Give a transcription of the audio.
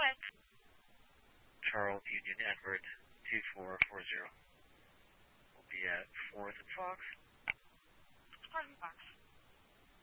ahead. Charles Union Edward 2440. We'll be at 4th and Fox. 4th and Fox.